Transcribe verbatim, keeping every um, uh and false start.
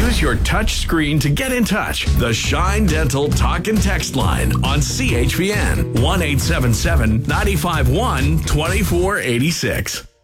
Use your touch screen to get in touch. The Shine Dental Talk and Text line on C H P N one eight seven seven, nine five one, two four eight six.